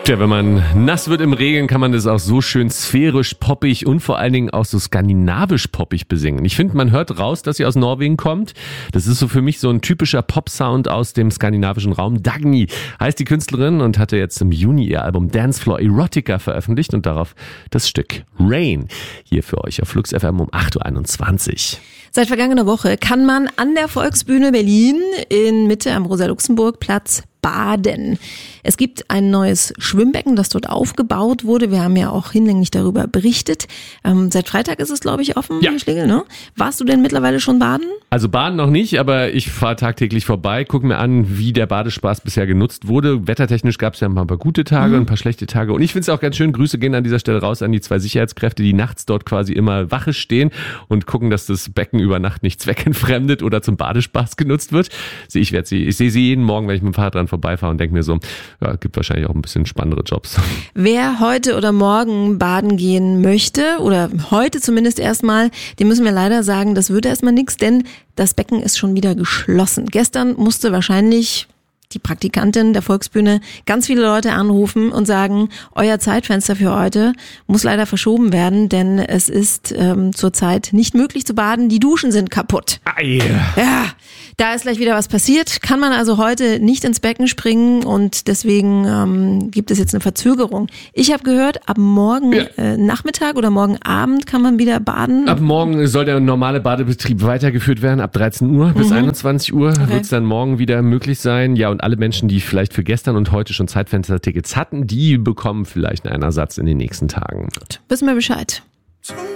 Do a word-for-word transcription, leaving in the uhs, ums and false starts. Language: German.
Ja, wenn man nass wird im Regen, kann man das auch so schön sphärisch, poppig und vor allen Dingen auch so skandinavisch poppig besingen. Ich finde, man hört raus, dass sie aus Norwegen kommt. Das ist so für mich so ein typischer Pop-Sound aus dem skandinavischen Raum. Dagny heißt die Künstlerin und hatte jetzt im Juni ihr Album Dancefloor Erotica veröffentlicht und darauf das Stück Rain. Hier für euch auf Flux F M um acht Uhr einundzwanzig. Seit vergangener Woche kann man an der Volksbühne Berlin in Mitte am Rosa-Luxemburg-Platz baden. Es gibt ein neues Schwimmbecken, das dort aufgebaut wurde. Wir haben ja auch hinlänglich darüber berichtet. Ähm, seit Freitag ist es, glaube ich, offen, ja. Herr Schlegel, ne? Warst du denn mittlerweile schon baden? Also baden noch nicht, aber ich fahre tagtäglich vorbei, gucke mir an, wie der Badespaß bisher genutzt wurde. Wettertechnisch gab es ja ein paar gute Tage, mhm. ein paar schlechte Tage. Und ich finde es auch ganz schön, Grüße gehen an dieser Stelle raus an die zwei Sicherheitskräfte, die nachts dort quasi immer Wache stehen und gucken, dass das Becken über Nacht nicht zweckentfremdet oder zum Badespaß genutzt wird. Ich, werd sie, ich sehe sie jeden Morgen, wenn ich mit dem Fahrrad dran vorbeifahre und denke mir so, ja, gibt wahrscheinlich auch ein bisschen spannendere Jobs. Wer heute oder morgen baden gehen möchte, oder heute zumindest erstmal, dem müssen wir leider sagen, das wird erstmal nichts, denn das Becken ist schon wieder geschlossen. Gestern musste wahrscheinlich die Praktikantin der Volksbühne ganz viele Leute anrufen und sagen, euer Zeitfenster für heute muss leider verschoben werden, denn es ist ähm, zurzeit nicht möglich zu baden, die Duschen sind kaputt. Ei. Ja, da ist gleich wieder was passiert, kann man also heute nicht ins Becken springen und deswegen ähm, gibt es jetzt eine Verzögerung. Ich habe gehört, ab morgen ja. äh, Nachmittag oder morgen Abend kann man wieder baden. Ab morgen soll der normale Badebetrieb weitergeführt werden, ab dreizehn Uhr bis mhm. einundzwanzig Uhr okay. wird es dann morgen wieder möglich sein. Ja, und alle Menschen, die vielleicht für gestern und heute schon Zeitfenster-Tickets hatten, die bekommen vielleicht einen Ersatz in den nächsten Tagen. Gut, wissen wir Bescheid.